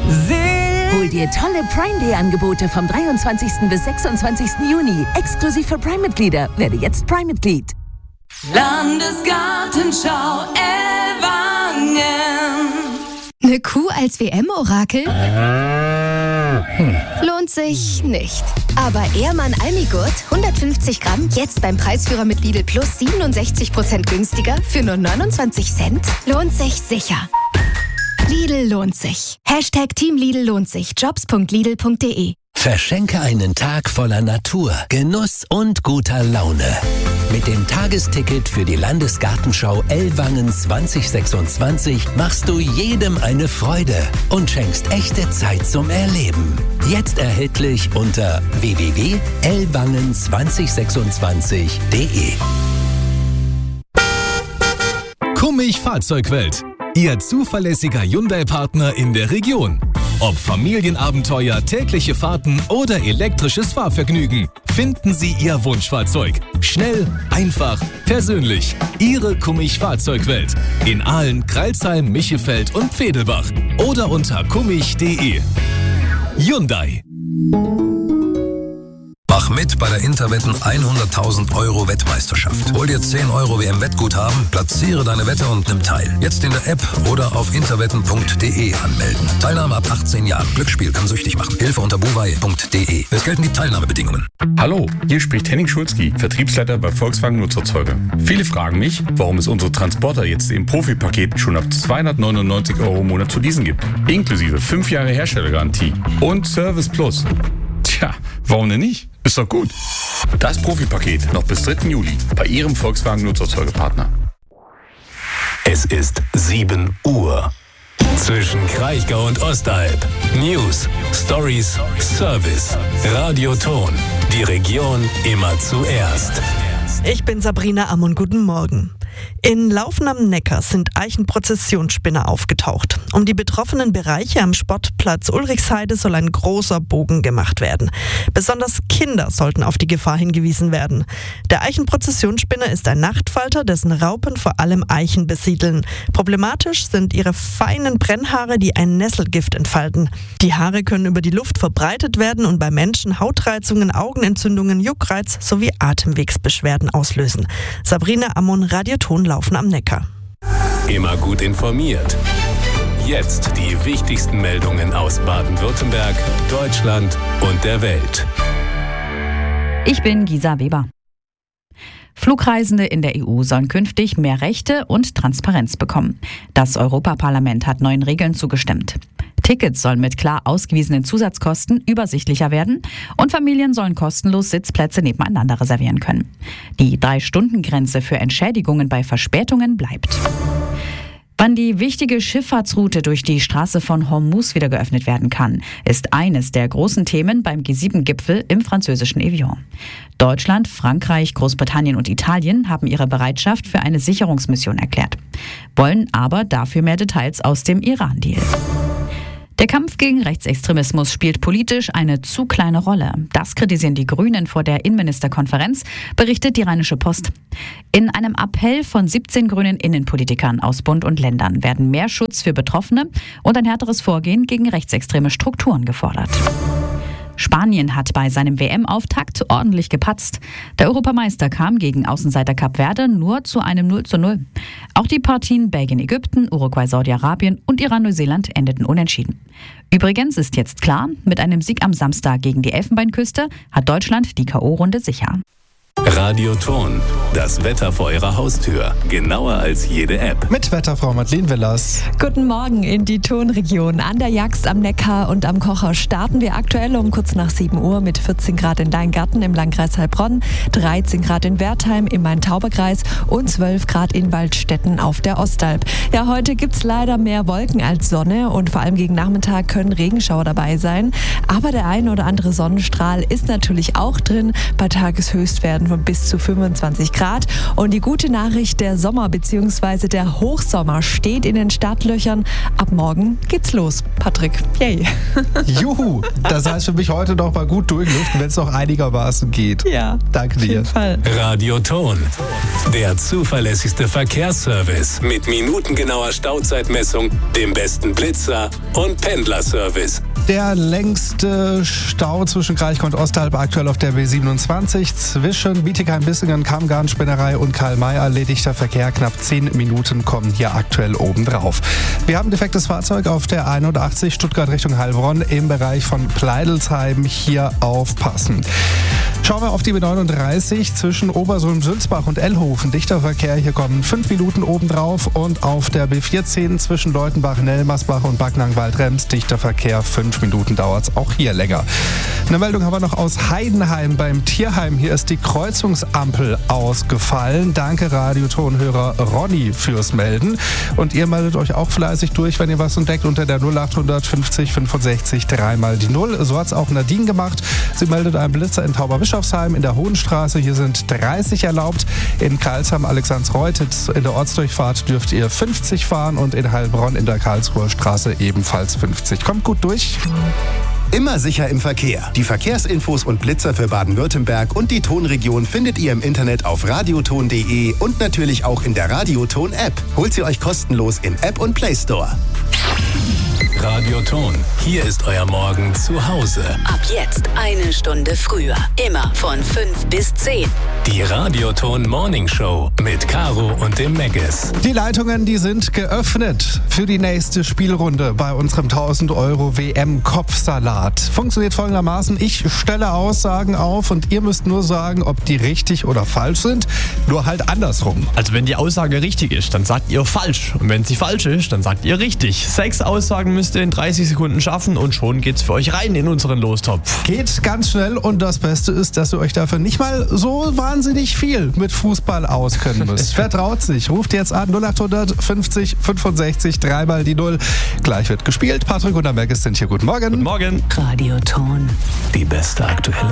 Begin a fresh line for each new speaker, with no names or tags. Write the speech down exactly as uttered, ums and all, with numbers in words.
Hol dir tolle Prime Day Angebote vom dreiundzwanzigsten bis sechsundzwanzigsten Juni. Exklusiv für Prime-Mitglieder. Werde jetzt Prime-Mitglied.
Landesgartenschau Ellwangen.
Eine Kuh als W M-Orakel? Hm. Lohnt sich nicht. Aber Ehrmann Almigurt, hundertfünfzig Gramm, jetzt beim Preisführer mit Lidl Plus siebenundsechzig Prozent günstiger für nur neunundzwanzig Cent? Lohnt sich sicher. Lidl lohnt sich. Hashtag Team Lidl lohnt sich. Jobs punkt lidl punkt de.
Verschenke einen Tag voller Natur, Genuss und guter Laune. Mit dem Tagesticket für die Landesgartenschau Ellwangen zwanzig sechsundzwanzig machst du jedem eine Freude und schenkst echte Zeit zum Erleben. Jetzt erhältlich unter w w w punkt ellwangen zwanzig sechsundzwanzig punkt de.
Kummig Fahrzeugwelt. Ihr zuverlässiger Hyundai-Partner in der Region. Ob Familienabenteuer, tägliche Fahrten oder elektrisches Fahrvergnügen, finden Sie Ihr Wunschfahrzeug. Schnell, einfach, persönlich. Ihre Kummig Fahrzeugwelt. In Aalen, Crailsheim, Michelfeld und Pfedelbach. Oder unter kummig punkt de. Hyundai.
Mach mit bei der Interwetten hunderttausend Euro Wettmeisterschaft. Hol dir zehn Euro W M-Wettguthaben, platziere deine Wette und nimm teil. Jetzt in der App oder auf interwetten punkt de anmelden. Teilnahme ab achtzehn Jahren. Glücksspiel kann süchtig machen. Hilfe unter buwei punkt de. Es gelten die Teilnahmebedingungen.
Hallo, hier spricht Henning Schulzki, Vertriebsleiter bei Volkswagen Nutzerzeuger. Viele fragen mich, warum es unsere Transporter jetzt im Profipaket schon ab zweihundertneunundneunzig Euro im Monat zu leasen gibt. Inklusive fünf Jahre Herstellergarantie und Service Plus. Tja, warum denn nicht? Ist doch gut. Das Profipaket noch bis dritten Juli bei Ihrem Volkswagen Nutzerzeugerpartner.
Es ist sieben Uhr. Zwischen Kraichgau und Ostalb. News, Stories, Service. Radioton. Die Region immer zuerst.
Ich bin Sabrina Ammon, guten Morgen. In Laufen am Neckar sind Eichenprozessionsspinner aufgetaucht. Um die betroffenen Bereiche am Sportplatz Ulrichsheide soll ein großer Bogen gemacht werden. Besonders Kinder sollten auf die Gefahr hingewiesen werden. Der Eichenprozessionsspinner ist ein Nachtfalter, dessen Raupen vor allem Eichen besiedeln. Problematisch sind ihre feinen Brennhaare, die ein Nesselgift entfalten. Die Haare können über die Luft verbreitet werden und bei Menschen Hautreizungen, Augenentzündungen, Juckreiz sowie Atemwegsbeschwerden auslösen. Sabrina Ammon, Radioton Laufen am Neckar.
Immer gut informiert. Jetzt die wichtigsten Meldungen aus Baden-Württemberg, Deutschland und der Welt.
Ich bin Gisa Weber. Flugreisende in der E U sollen künftig mehr Rechte und Transparenz bekommen. Das Europaparlament hat neuen Regeln zugestimmt. Tickets sollen mit klar ausgewiesenen Zusatzkosten übersichtlicher werden und Familien sollen kostenlos Sitzplätze nebeneinander reservieren können. Die Drei-Stunden-Grenze für Entschädigungen bei Verspätungen bleibt. Wann die wichtige Schifffahrtsroute durch die Straße von Hormuz wieder geöffnet werden kann, ist eines der großen Themen beim G sieben Gipfel im französischen Evian. Deutschland, Frankreich, Großbritannien und Italien haben ihre Bereitschaft für eine Sicherungsmission erklärt, wollen aber dafür mehr Details aus dem Iran-Deal. Der Kampf gegen Rechtsextremismus spielt politisch eine zu kleine Rolle. Das kritisieren die Grünen vor der Innenministerkonferenz, berichtet die Rheinische Post. In einem Appell von siebzehn grünen Innenpolitikern aus Bund und Ländern werden mehr Schutz für Betroffene und ein härteres Vorgehen gegen rechtsextreme Strukturen gefordert. Spanien hat bei seinem W M-Auftakt ordentlich gepatzt. Der Europameister kam gegen Außenseiter Kap Verde nur zu einem null zu null. Auch die Partien Belgien-Ägypten, Uruguay-Saudi-Arabien und Iran-Neuseeland endeten unentschieden. Übrigens ist jetzt klar, mit einem Sieg am Samstag gegen die Elfenbeinküste hat Deutschland die K O-Runde sicher.
Radioton, das Wetter vor Ihrer Haustür. Genauer als jede App.
Mit Wetterfrau Madeleine Willers.
Guten Morgen in die Tonregion. An der Jagst am Neckar und am Kocher starten wir aktuell um kurz nach sieben Uhr mit vierzehn Grad in Leingarten im Landkreis Heilbronn, dreizehn Grad in Wertheim im Main-Tauber-Kreis und zwölf Grad in Waldstätten auf der Ostalb. Ja, heute gibt's leider mehr Wolken als Sonne und vor allem gegen Nachmittag können Regenschauer dabei sein. Aber der ein oder andere Sonnenstrahl ist natürlich auch drin bei Tageshöchstwerten von und bis zu fünfundzwanzig Grad. Und die gute Nachricht, der Sommer bzw. der Hochsommer steht in den Startlöchern. Ab morgen geht's los. Patrick, yay.
Juhu, das heißt für mich heute noch mal gut durchlüften, wenn es noch einigermaßen geht.
Ja,
danke dir.
Auf jeden Fall.
Radioton, der zuverlässigste Verkehrsservice mit minutengenauer Stauzeitmessung, dem besten Blitzer und Pendlerservice.
Der längste Stau zwischen Kraichgau und Osterhalb aktuell auf der B siebenundzwanzig. Zwischen Bietigheim-Bissingen, Kammgarn-Spinnerei und Karl-May erledigter Verkehr. Knapp zehn Minuten kommen hier aktuell obendrauf. Wir haben defektes Fahrzeug auf der einundachtzig Stuttgart Richtung Heilbronn im Bereich von Pleidelsheim. Hier aufpassen. Schauen wir auf die B neununddreißig zwischen Obersulm-Sülzbach und Ellhofen. Dichter Verkehr, hier kommen fünf Minuten obendrauf. Und auf der B vierzehn zwischen Leutenbach, Nellmersbach und Backnang-Waldrems. Dichter Verkehr, fünf Minuten dauert es auch hier länger. Eine Meldung haben wir noch aus Heidenheim beim Tierheim. Hier ist die Kreuzungsampel ausgefallen. Danke Radiotonhörer Ronny fürs Melden. Und ihr meldet euch auch fleißig durch, wenn ihr was entdeckt, unter der null acht fünfzig fünfundsechzig dreimal die null. So hat es auch Nadine gemacht. Sie meldet einen Blitzer in Tauberbischofsheim in der Hohenstraße. Hier sind dreißig erlaubt. In Karlsheim Alexands-Reutitz in der Ortsdurchfahrt dürft ihr fünfzig fahren und in Heilbronn in der Karlsruher Straße ebenfalls fünfzig. Kommt gut durch.
Immer sicher im Verkehr. Die Verkehrsinfos und Blitzer für Baden-Württemberg und die Tonregion findet ihr im Internet auf radioton punkt de und natürlich auch in der Radioton-App. Holt sie euch kostenlos in App und Play Store.
Radioton, hier ist euer Morgen zu Hause.
Ab jetzt eine Stunde früher. Immer von fünf bis zehn.
Die Radioton Morning Show mit Caro und dem Meggis.
Die Leitungen, die sind geöffnet für die nächste Spielrunde bei unserem tausend Euro W M-Kopfsalat. Funktioniert folgendermaßen: Ich stelle Aussagen auf und ihr müsst nur sagen, ob die richtig oder falsch sind. Nur halt andersrum.
Also wenn die Aussage richtig ist, dann sagt ihr falsch. Und wenn sie falsch ist, dann sagt ihr richtig. Sechs Aussagen müsst ihr in dreißig Sekunden schaffen und schon geht's für euch rein in unseren Lostopf.
Geht ganz schnell und das Beste ist, dass ihr euch dafür nicht mal so wahnsinnig viel mit Fußball auskennen müsst. Vertraut sich. Ruft jetzt an null acht fünfzig fünfundsechzig dreimal die null. Gleich wird gespielt. Patrick und der Meggis sind hier. Guten Morgen.
Guten Morgen.
Radioton.
Die beste aktuelle